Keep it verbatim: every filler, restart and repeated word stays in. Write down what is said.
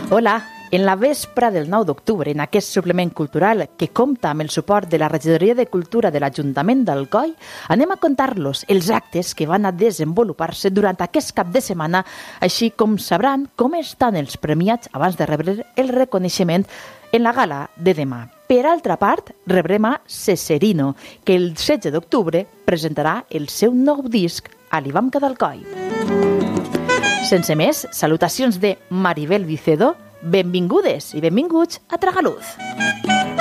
Hola, en la vespra del nou d'octubre, en aquest suplement cultural que compta amb el suport de la Regidoria de Cultura de l'Ajuntament d'Alcoi, anem a contar-los els actes que van a desenvolupar-se durant aquest cap de setmana, així com sabran com estan els premiats abans de rebre el reconeixement en la gala de demà. Per altra part, rebrem a Ceserino, que el setze d'octubre presentarà el seu nou disc a l'Ibamca d'Alcoi. Sense més, salutacions de Maribel Vicedo. Benvingudes i benvinguts a Tragaluz.